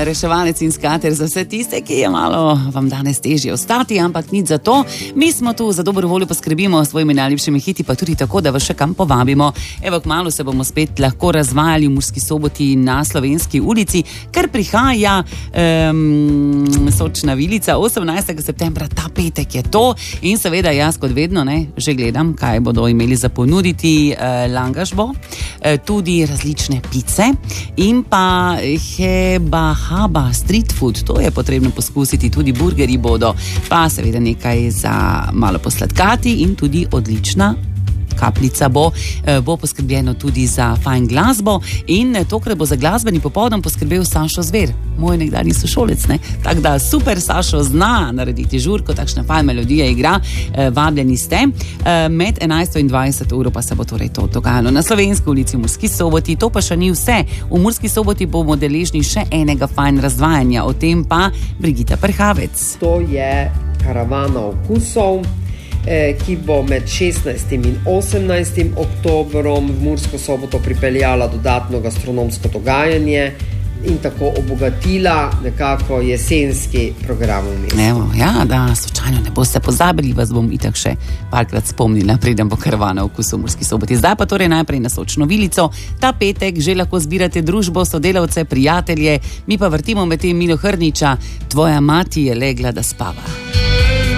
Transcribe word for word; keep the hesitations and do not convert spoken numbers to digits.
reševalec in skater za vse tiste, ki je malo vam danes težje ostati, ampak nič za to. Mi smo tu za dobro voljo, poskrbimo s svojimi najljubšimi hiti, pa tudi tako, da vas še kam povabimo. Evo, kmalu se bomo spet lahko razvajali v Murski Soboti na Slovenski ulici, ker prihaja um, sočna vilica osemnajstega septembra, ta petek je to. In seveda jaz kot vedno ne, že gledam, kaj bodo imeli za ponuditi. Uh, langaš bo, uh, tudi različne pice in pa heba haba street food, to je potrebno poskusiti, tudi burgeri bodo, pa seveda nekaj za malo posladkati in tudi odlična kapljica bo, bo poskrbljeno tudi za fajn glasbo in tokrat bo za glasbeni popoldan poskrbel Sašo Zver, moj nekdanji sošolec, ne? Tako da super, Sašo zna narediti žurko, takšna fajn melodija igra, vabljeni ste, med enajsto in dvajset uro pa se bo torej to dogajalo na Slovenski ulici v Murski Soboti. To pa še ni vse, v Murski Soboti bomo deležni še enega fajn razvajanja, o tem pa Brigita Prhavec. To je karavana okusov, ki bo med šestnajstim in osemnajstim oktobrom v Mursko Soboto pripeljala dodatno gastronomsko dogajanje in tako obogatila nekako jesenski program. Evo, ja, da slučajno ne boste pozabili, vas bom itak še parkrat spomnila, preden bo karavana okusov v Murski Soboti. Zdaj pa torej najprej na sočno vilico. Ta petek že lahko zbirate družbo, sodelavce, prijatelje, mi pa vrtimo med tem Milo Hrniča, Tvoja mati je legla, da spava.